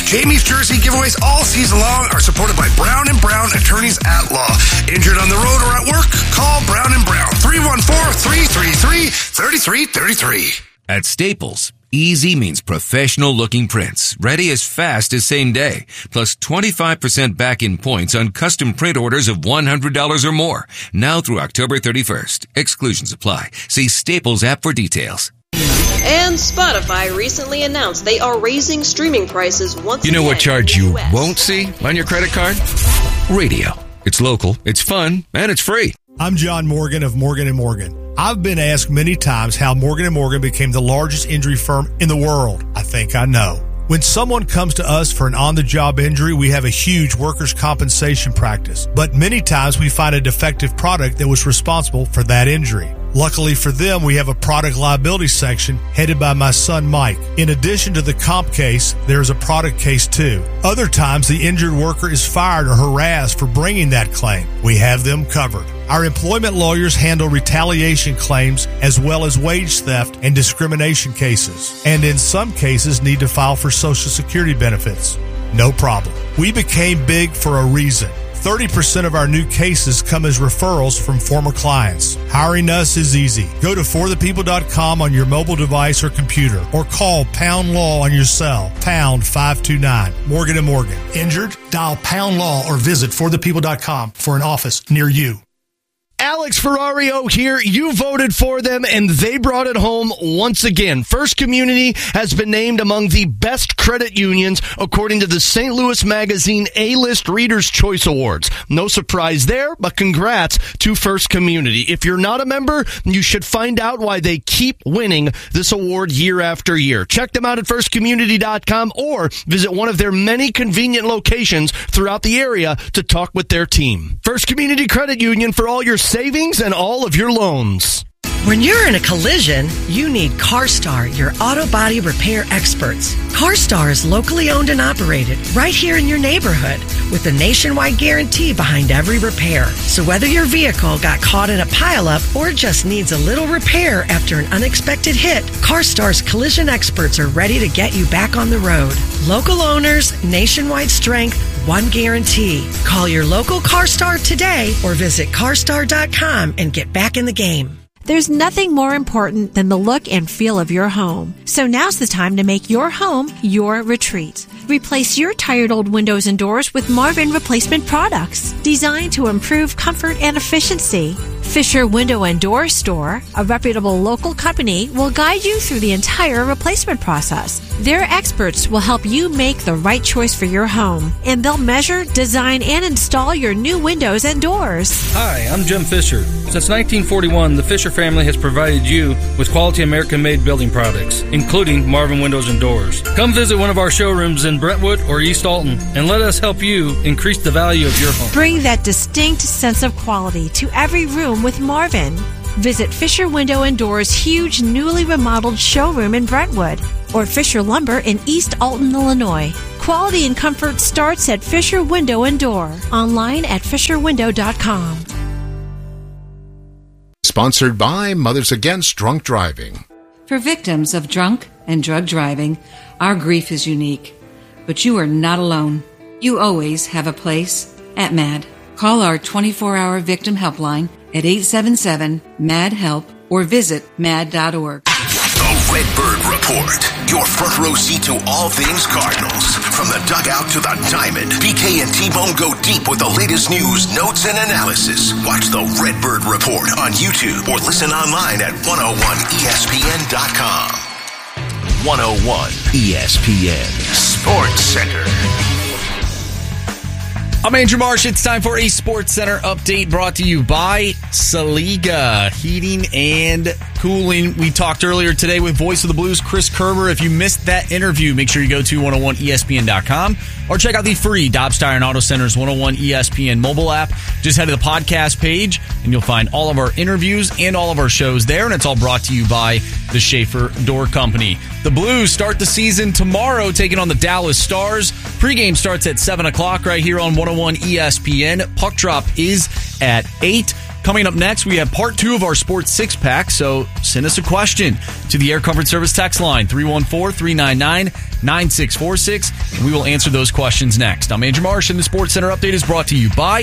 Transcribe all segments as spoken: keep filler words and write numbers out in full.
Jamie's Jersey giveaways all season long are supported by Brown and Brown Attorneys at Law. Injured on the road or at work? Call Brown and Brown. three one four, three three three, three three three three. At Staples, easy means professional-looking prints, ready as fast as same day, plus twenty-five percent back-in points on custom print orders of one hundred dollars or more. Now through October thirty-first. Exclusions apply. See Staples app for details. And Spotify recently announced they are raising streaming prices once again. You know what charge you in the U S won't see on your credit card? Radio. It's local, it's fun, and it's free. I'm John Morgan of Morgan and Morgan. I've been asked many times how Morgan and Morgan became the largest injury firm in the world. I think I know. When someone comes to us for an on-the-job injury, we have a huge workers' compensation practice. But many times we find a defective product that was responsible for that injury. Luckily for them, we have a product liability section headed by my son, Mike. In addition to the comp case, there is a product case too. Other times, the injured worker is fired or harassed for bringing that claim. We have them covered. Our employment lawyers handle retaliation claims as well as wage theft and discrimination cases, and in some cases need to file for Social Security benefits. No problem. We became big for a reason. thirty percent of our new cases come as referrals from former clients. Hiring us is easy. Go to for the people dot com on your mobile device or computer, or call Pound Law on your cell, pound five two nine. Morgan and Morgan. Injured? Dial Pound Law or visit for the people dot com for an office near you. Alex Ferrario here. You voted for them, and they brought it home once again. First Community has been named among the best credit unions according to the Saint Louis Magazine A-List Reader's Choice Awards. No surprise there, but congrats to First Community. If you're not a member, you should find out why they keep winning this award year after year. Check them out at first community dot com or visit one of their many convenient locations throughout the area to talk with their team. First Community Credit Union for all your savings and all of your loans. When you're in a collision, you need CarStar, your auto body repair experts. CarStar is locally owned and operated right here in your neighborhood with a nationwide guarantee behind every repair. So whether your vehicle got caught in a pileup or just needs a little repair after an unexpected hit, CarStar's collision experts are ready to get you back on the road. Local owners, nationwide strength, one guarantee. Call your local CarStar today or visit carstar dot com and get back in the game. There's nothing more important than the look and feel of your home. So now's the time to make your home your retreat. Replace your tired old windows and doors with Marvin replacement products designed to improve comfort and efficiency. Fisher Window and Door Store, a reputable local company, will guide you through the entire replacement process. Their experts will help you make the right choice for your home, and they'll measure, design, and install your new windows and doors. Hi, I'm Jim Fisher. Since nineteen forty-one, the Fisher family has provided you with quality American-made building products, including Marvin Windows and Doors. Come visit one of our showrooms in Brentwood or East Alton, and let us help you increase the value of your home. Bring that distinct sense of quality to every room with Marvin. Visit Fisher Window and Doors' huge newly remodeled showroom in Brentwood or Fisher Lumber in East Alton, Illinois. Quality and comfort starts at Fisher Window and Door. Online at fisher window dot com. Sponsored by Mothers Against Drunk Driving. For victims of drunk and drug driving, our grief is unique. But you are not alone. You always have a place at MAD. Call our twenty-four hour victim helpline at eight seven seven, M A D, HELP or visit mad dot org. The Redbird Report. Your front row seat to all things Cardinals. From the dugout to the diamond, B K and T-Bone go deep with the latest news, notes, and analysis. Watch the Redbird Report on YouTube or listen online at one oh one E S P N dot com. one oh one E S P N Sports Center. I'm Andrew Marsh. It's time for a Sports Center update brought to you by Saliga Heating and Cooling. We talked earlier today with Voice of the Blues, Chris Kerber. If you missed that interview, make sure you go to one oh one E S P N dot com or check out the free Dobbs Tire and Auto Center's one oh one E S P N mobile app. Just head to the podcast page, and you'll find all of our interviews and all of our shows there, and it's all brought to you by the Schaefer Door Company. The Blues start the season tomorrow, taking on the Dallas Stars. Pregame starts at seven o'clock right here on one oh one E S P N. Puck drop is at eight. Coming up next, we have part two of our Sports Six Pack, so send us a question to the Air Comfort Service text line, three one four, three nine nine, nine six four six, and we will answer those questions next. I'm Andrew Marsh, and the Sports Center Update is brought to you by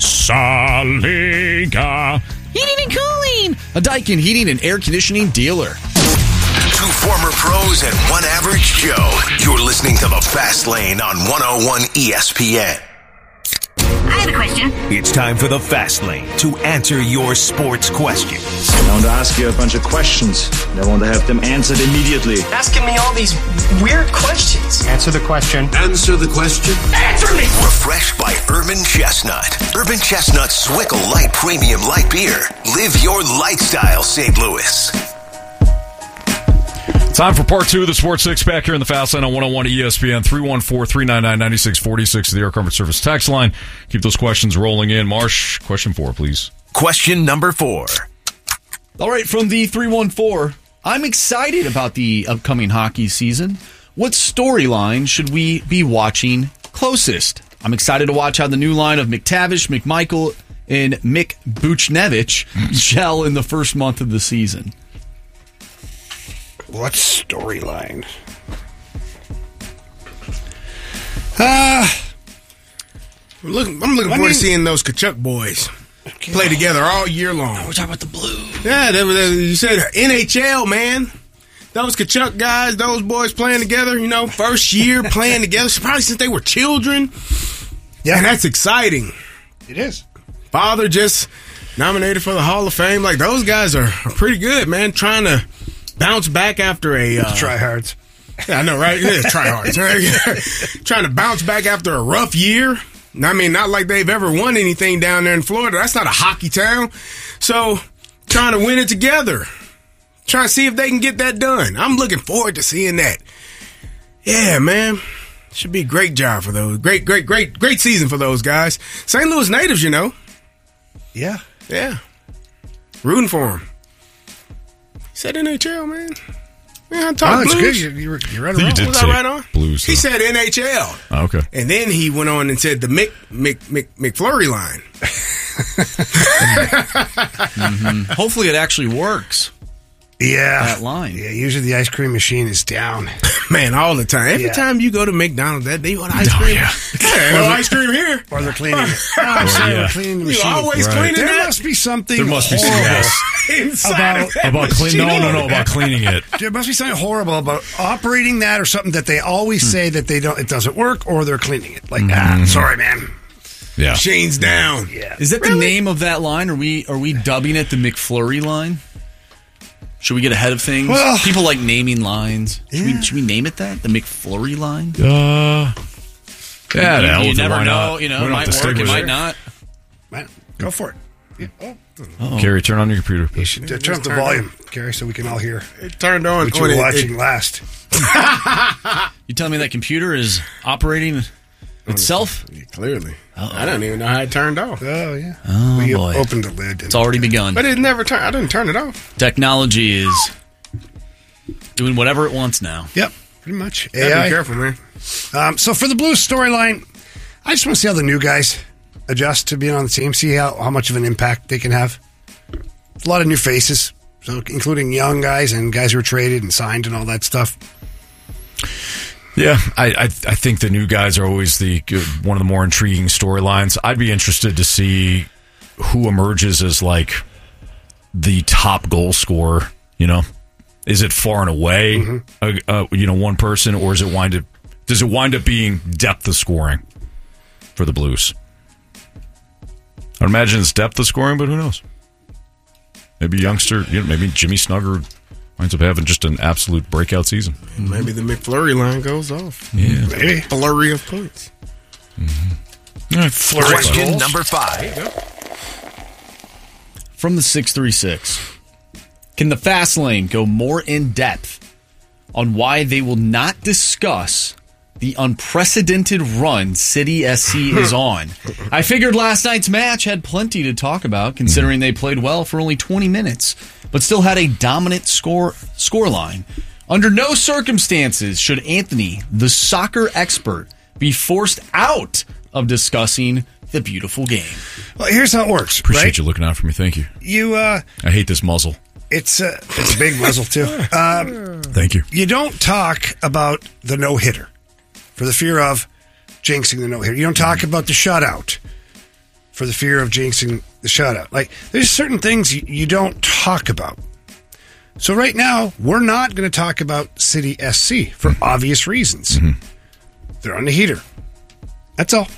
Saliga Heating and Cooling, a Daikin heating and air conditioning dealer. Two former pros and one average Joe. You're listening to The Fast Lane on one oh one E S P N. I have a question. It's time for The Fast Lane to answer your sports questions. I want to ask you a bunch of questions, and I want to have them answered immediately. Asking me all these weird questions. Answer the question. Answer the question. Answer me! Refreshed by Urban Chestnut. Urban Chestnut Swickle Light Premium Light Beer. Live your lifestyle, Saint Louis. Time for part two of the Sports Six Pack here in the Fast Lane on one oh one E S P N. Three one four, three nine nine, nine six four six, the Air Comfort Service text line. Keep those questions rolling in. Marsh, question four, please. Question number four. All right, from the three one four, I'm excited about the upcoming hockey season. What storyline should we be watching closest? I'm excited to watch how the new line of McTavish, McMichael, and Mick Buchnevich gel in the first month of the season. What storyline? Uh, I'm looking, I'm looking I forward mean, to seeing those Kachuk boys play together all year long. We're talking about the Blues. Yeah, they, they, you said N H L, man. Those Kachuk guys, those boys playing together, you know, first year playing together, probably since they were children. Yeah, and that's exciting. It is. Father just nominated for the Hall of Fame. Like, those guys are, are pretty good, man, trying to bounce back after a... Uh, Tryhards. Yeah, I know, right? Yeah, tryhards. Right? Trying to bounce back after a rough year. I mean, not like they've ever won anything down there in Florida. That's not a hockey town. So, trying to win it together. Trying to see if they can get that done. I'm looking forward to seeing that. Yeah, man. Should be a great job for those. Great, great, great, great season for those guys. Saint Louis natives, you know. Yeah. Yeah. Rooting for them. Said N H L, man. Yeah, I'm talking oh, that's Blues. good. You're, you're right I think on. you did Was say I right on? Blues. He though. said N H L. Oh, okay. And then he went on and said the Mick, Mick, Mick, McFlurry line. mm-hmm. Hopefully it actually works. Yeah. That line. Yeah, usually the ice cream machine is down. Man, all the time. Every Yeah. time you go to McDonald's, that they want ice Oh, cream. yeah. Yeah, no ice cream here. Or they're cleaning it. Oh, I'm saying yeah. they're cleaning the You machine. always Right. cleaning There that? must be something There must be some horrible yes. Inside about- of that About clean? No, no, no. machine. About cleaning it. There must be something horrible about operating that, or something that they always say that they don't. It doesn't work, or they're cleaning it. Like, ah, sorry, man. Yeah. Machine's down. Yeah. Is that the name of that line? Are we are we dubbing it the McFlurry line? Should we get ahead of things? Well- People like naming lines. Should, Yeah. we, should we name it that? The McFlurry line? Uh, yeah, you, hell you with it, never why know. not? You know, We it don't might have to work. stick It with might it. not. Man, go for it. Yeah. Oh. Uh-oh. Carrie, turn on your computer. You should uh, turn up the volume, Gary, so we can all hear It turned on. what you when were it- watching it- last. You telling me that computer is operating itself? Yeah, clearly. I don't even know how it turned off. Oh, yeah. Oh, we boy. opened the lid. It's already begun. But it never turned. I didn't turn it off. Technology is doing whatever it wants now. Yep, pretty much. Gotta A I. be careful, man. Um, so for the Blues storyline, I just want to see how the new guys adjust to being on the team, see how, how much of an impact they can have. A lot of new faces, so including young guys and guys who were traded and signed and all that stuff. Yeah, I, I I think the new guys are always the one of the more intriguing storylines. I'd be interested to see who emerges as like the top goal scorer. You know, is it far and away, mm-hmm. uh, uh, you know, one person, or is it wind up? Does it wind up being depth of scoring for the Blues? I'd imagine it's depth of scoring, but who knows? Maybe youngster, you know, maybe Jimmy Snugger winds up having just an absolute breakout season. Maybe the McFlurry line goes off. Yeah. Maybe. Flurry of points. Mm-hmm. All right, flurry Question number five. From the six three six, can the Fast Lane go more in depth on why they will not discuss the unprecedented run City S C is on? I figured last night's match had plenty to talk about, considering they played well for only twenty minutes, but still had a dominant score scoreline. Under no circumstances should Anthony, the soccer expert, be forced out of discussing the beautiful game. Well, here's how it works. Appreciate right? you looking out for me. Thank you. You, uh, I hate this muzzle. It's a, it's a big muzzle, too. Um, Thank you. You don't talk about the no-hitter for the fear of jinxing the no-hitter. You don't talk about the shutout for the fear of jinxing the shutout. Like, there's certain things you, you don't talk about. So right now, we're not going to talk about City S C for mm-hmm. obvious reasons. Mm-hmm. They're on the heater. That's all.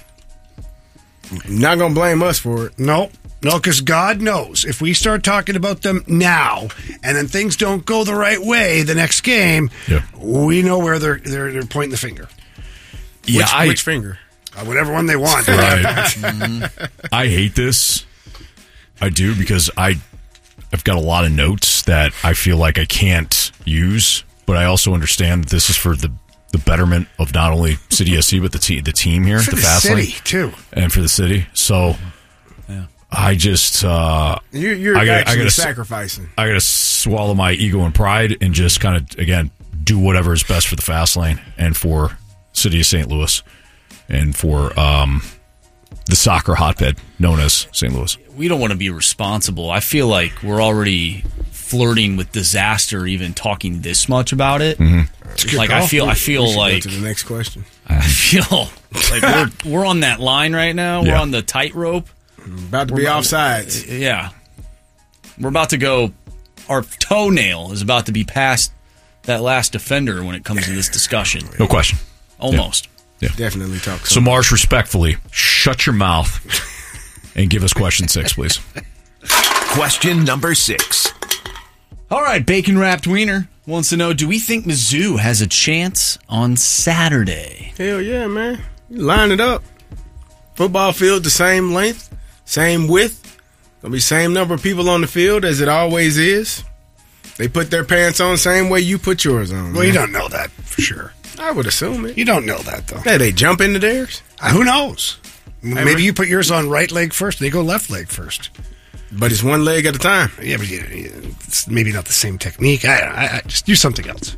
Not going to blame us for it. No. No, because God knows if we start talking about them now and then things don't go the right way the next game, yeah. we know where they're, they're, they're pointing the finger. Yeah, which, I, which finger? Uh, whatever one they want. Right. mm-hmm. I hate this. I do because I, I've got a lot of notes that I feel like I can't use, but I also understand that this is for the, the betterment of not only City S C, but the, te- the team here. For the, the fast city, lane, too. And for the city. So... Yeah. I just uh, you're, you're I gotta, actually I gotta, sacrificing. I got to swallow my ego and pride and just kind of again do whatever is best for the fast lane and for City of Saint Louis and for um, the soccer hotbed known as Saint Louis. We don't want to be responsible. I feel like we're already flirting with disaster, even talking this much about it. Mm-hmm. Like I feel, I feel we like go to the next question. I feel like we're we're on that line right now. Yeah. We're on the tightrope. About to be We're, offsides. Yeah. We're about to go, our toenail is about to be past that last defender when it comes to this discussion. No question. Almost. Yeah. Yeah. Definitely talk. So, Marsh, respectfully, shut your mouth and give us question six, please. Question number six. All right, Bacon Wrapped Wiener wants to know, do we think Mizzou has a chance on Saturday? Hell yeah, man. You line it up. Football field the same length. Same width. Gonna be same number of people on the field as it always is. They put their pants on the same way you put yours on. Well, man. You don't know that for sure. I would assume it. You don't know that, though. Hey, they jump into theirs? Uh, who knows? Maybe Ever? You put yours on right leg first, they go left leg first. But it's one leg at a time. Yeah, but you, it's maybe not the same technique. I, I, I just do something else.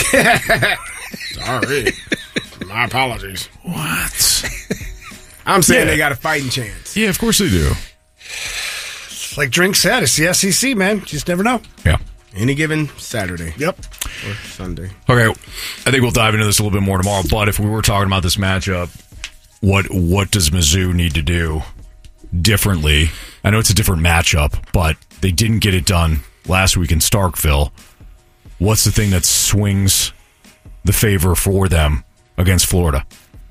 Sorry. My apologies. What? I'm saying yeah. they got a fighting chance. Yeah, of course they do. Like Drink said, it's the S E C, man. You just never know. Yeah. Any given Saturday. Yep. Or Sunday. Okay. I think we'll dive into this a little bit more tomorrow. But if we were talking about this matchup, what what does Mizzou need to do differently? I know it's a different matchup, but they didn't get it done last week in Starkville. What's the thing that swings the favor for them against Florida?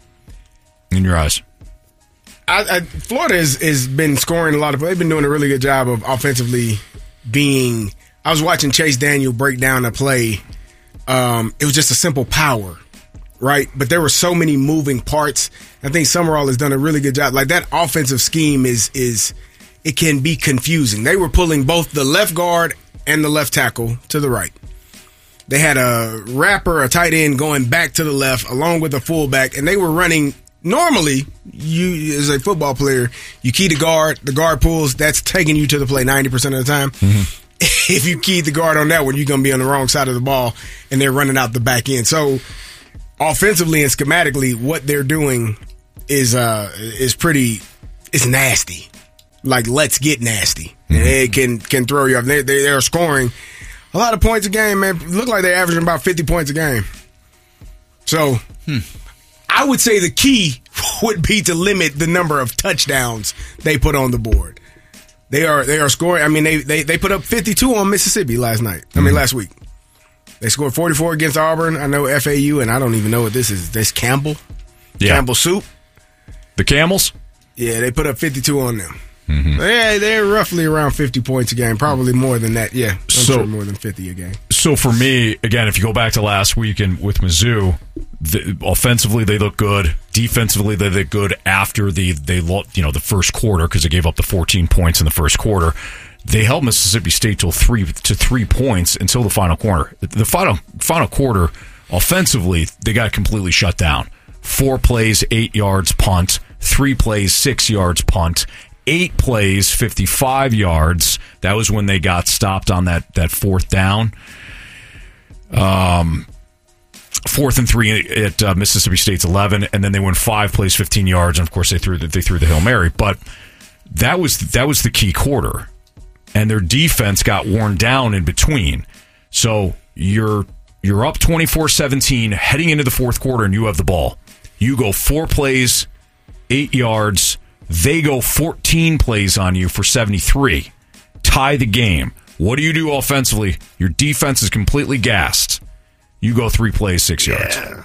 In your eyes? I, I, Florida has, has been scoring a lot of. They've been doing a really good job of offensively being. I was watching Chase Daniel break down a play. Um, it was just a simple power, right? But there were so many moving parts. I think Summerall has done a really good job. Like that offensive scheme is is it can be confusing. They were pulling both the left guard and the left tackle to the right. They had a wrapper, a tight end going back to the left, along with a fullback, and they were running. Normally, you as a football player, you key the guard, the guard pulls, that's taking you to the play ninety percent of the time. Mm-hmm. If you key the guard on that one, you're going to be on the wrong side of the ball, and they're running out the back end. So, offensively and schematically, what they're doing is uh, is pretty, it's nasty. Like, let's get nasty. Mm-hmm. And it can, can throw you off. They, they, they're scoring a lot of points a game, man. Look like they're averaging about fifty points a game. So, hmm. I would say the key would be to limit the number of touchdowns they put on the board. They are they are scoring. I mean, they they, they put up fifty-two on Mississippi last night. I mean, mm-hmm. last week. They scored forty-four against Auburn. I know F A U, and I don't even know what this is. This Campbell? Yeah. Campbell Soup? The Camels? Yeah, they put up fifty-two on them. Mm-hmm. Yeah, they're roughly around fifty points a game. Probably more than that. Yeah, I'm so, sure more than fifty a game. So for me, again, if you go back to last week and with Mizzou, the, offensively they look good. Defensively they look good after the they you know the first quarter because they gave up the fourteen points in the first quarter. They held Mississippi State to three to three points until the final quarter. The final final quarter, offensively, they got completely shut down. Four plays, eight yards, punt. Three plays, six yards, punt. Eight plays, fifty-five yards. That was when they got stopped on that, that fourth down. Um, fourth and three at uh, Mississippi State's eleven, and then they went five plays, fifteen yards, and of course they threw the, they threw the Hail Mary. But that was that was the key quarter, and their defense got worn down in between. So you're you're up twenty-four seventeen heading into the fourth quarter, and you have the ball. You go four plays, eight yards. They go fourteen plays on you for seventy-three. Tie the game. What do you do offensively? Your defense is completely gassed. You go three plays, six yards. Yeah.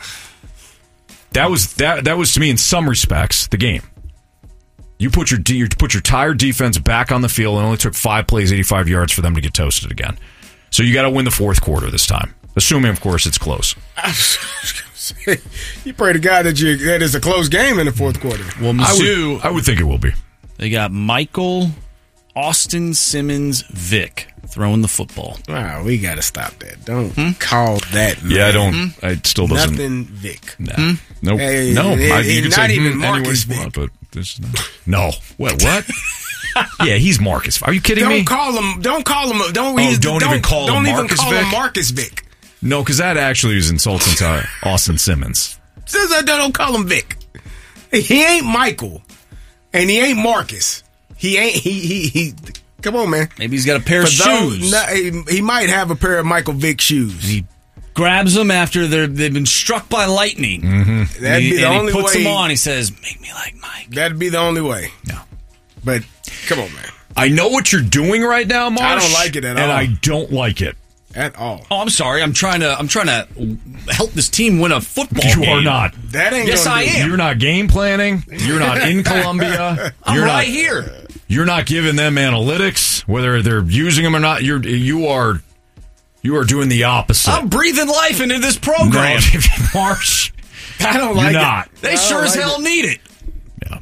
That was that. That was to me, in some respects, the game. You put your you put your tired defense back on the field, and it only took five plays, eighty-five yards for them to get toasted again. So you got to win the fourth quarter this time, assuming, of course, it's close. I was gonna say, you pray to God that you that it's a close game in the fourth quarter. Well, Mizzou, I would, I would think it will be. They got Michael, Austin Simmons, Vic throwing the football. Wow, we got to stop that. Don't hmm? call that. Man. Yeah, I don't. Hmm? It still doesn't. Nothing, Vic. Nah. Hmm? Nope. Hey, no, it, I, it, you can not say even hmm, Marcus anyway, Vic. But this, no. What? What? Yeah, he's Marcus. Are you kidding don't me? Don't call him. Don't call him. Don't. Oh, don't, don't even call don't him even Marcus call Vic. him Marcus Vic. No, because that actually is insulting to Austin Simmons. Says I don't call him Vic. He ain't Michael, and he ain't Marcus. He ain't. He he he. Come on, man. Maybe he's got a pair For of those, shoes. No, he, he might have a pair of Michael Vick shoes. He grabs them after they're, they've been struck by lightning. Mm-hmm. That'd he, be the and only he puts way. them on. He says, "Make me like Mike." That'd be the only way. No, but come on, man. I know what you're doing right now, Marsh. I don't like it at all, and I don't like it at all. Oh, I'm sorry. I'm trying to. I'm trying to help this team win a football you game. You are not. That ain't. Yes, I am. You're not game planning. You're not in Columbia. I'm you're right not, here. You're not giving them analytics, whether they're using them or not. You're you are you are doing the opposite. I'm breathing life into this program, no, Marsh. I don't you're like not. it. They sure like as hell it. need it. Yeah,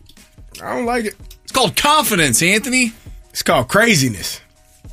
I don't like it. It's called confidence, Anthony. It's called craziness.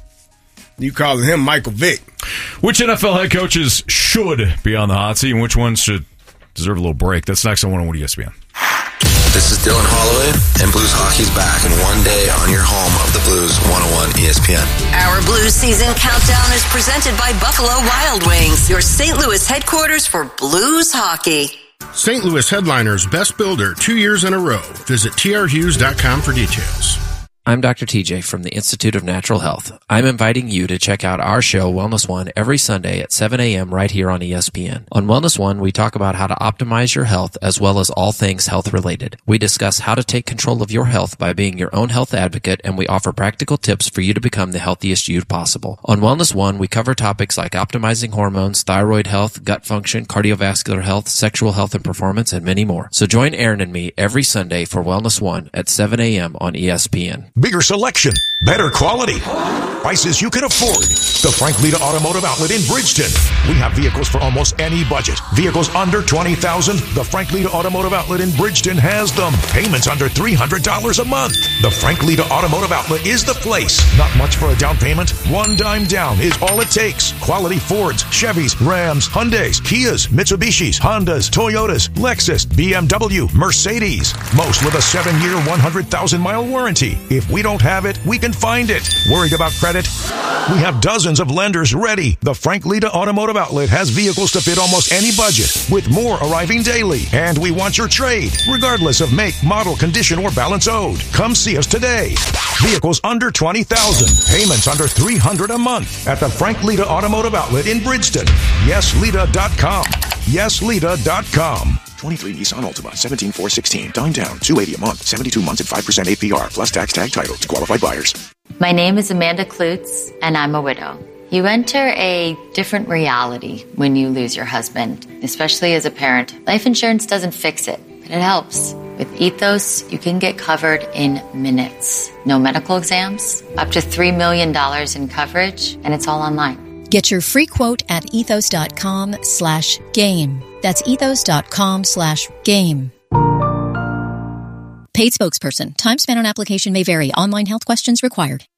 You calling him Michael Vick? Which N F L head coaches should be on the hot seat, and which ones should deserve a little break? That's next on one oh one E S P N. This is Dylan Holloway, and Blues Hockey's back in one day on your home of the Blues, one oh one E S P N. Our Blues season countdown is presented by Buffalo Wild Wings, your Saint Louis headquarters for Blues hockey. Saint Louis Headliners Best Builder two years in a row. Visit T R Hughes dot com for details. I'm Doctor T J from the Institute of Natural Health. I'm inviting you to check out our show, Wellness One, every Sunday at seven a.m. right here on E S P N. On Wellness One, we talk about how to optimize your health as well as all things health related. We discuss how to take control of your health by being your own health advocate, and we offer practical tips for you to become the healthiest you possible. On Wellness One, we cover topics like optimizing hormones, thyroid health, gut function, cardiovascular health, sexual health and performance, and many more. So join Aaron and me every Sunday for Wellness One at seven a.m. on E S P N. Bigger selection, better quality, prices you can afford. The Frank Lita Automotive Outlet in Bridgeton. We have vehicles for almost any budget. Vehicles under twenty thousand dollars. The Frank Lita Automotive Outlet in Bridgeton has them. Payments under three hundred dollars a month. The Frank Lita Automotive Outlet is the place. Not much for a down payment. One dime down is all it takes. Quality Fords, Chevys, Rams, Hyundais, Kias, Mitsubishis, Hondas, Toyotas, Lexus, B M W, Mercedes. Most with a seven-year, one hundred thousand mile warranty. If we don't have it, we can find it. Worried about credit? We have dozens of lenders ready. The Frank Lita Automotive Outlet has vehicles to fit almost any budget, with more arriving daily. And we want your trade, regardless of make, model, condition, or balance owed. Come see us today. Vehicles under twenty thousand dollars. Payments under three hundred dollars a month at the Frank Lita Automotive Outlet in Bridgeton. yes lita dot com. yes lita dot com. twenty-three Nissan Altima, seventeen four sixteen. Dime down, two hundred eighty dollars a month, seventy-two months at five percent A P R, plus tax tag title to qualified buyers. My name is Amanda Klutz, and I'm a widow. You enter a different reality when you lose your husband, especially as a parent. Life insurance doesn't fix it, but it helps. With Ethos, you can get covered in minutes. No medical exams, up to three million dollars in coverage, and it's all online. Get your free quote at ethos.com slash game. That's ethos.com slash game. Paid spokesperson. Time spent on application may vary. Online health questions required.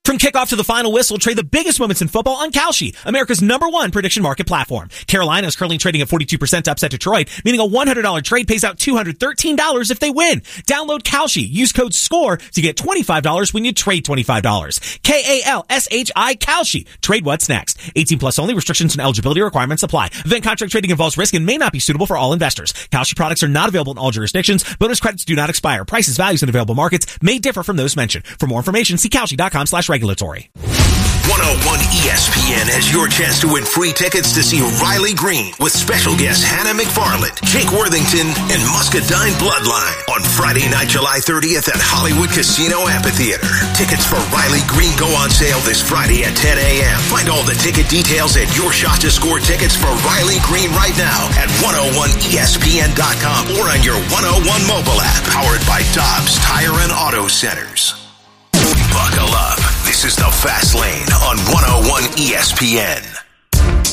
From kickoff to the final whistle, trade the biggest moments in football on Kalshi, America's number one prediction market platform. Carolina is currently trading at forty-two percent to upset Detroit, meaning a one hundred dollars trade pays out two hundred thirteen dollars if they win. Download Kalshi. Use code SCORE to get twenty-five dollars when you trade twenty-five dollars. K A L S H I Kalshi. Trade what's next. eighteen plus only. Restrictions and eligibility requirements apply. Event contract trading involves risk and may not be suitable for all investors. Kalshi products are not available in all jurisdictions. Bonus credits do not expire. Prices, values, and available markets may differ from those mentioned. For more information, see Kalshi.com slash regulatory. one oh one E S P N has your chance to win free tickets to see Riley Green with special guests Hannah McFarland, Jake Worthington, and Muscadine Bloodline on Friday night, July thirtieth at Hollywood Casino Amphitheater. Tickets for Riley Green go on sale this Friday at ten a.m. Find all the ticket details and your shot to score tickets for Riley Green right now at one oh one E S P N dot com or on your one oh one mobile app, powered by Dobbs Tire and Auto Centers. Buckle up. This is the Fast Lane on one oh one E S P N.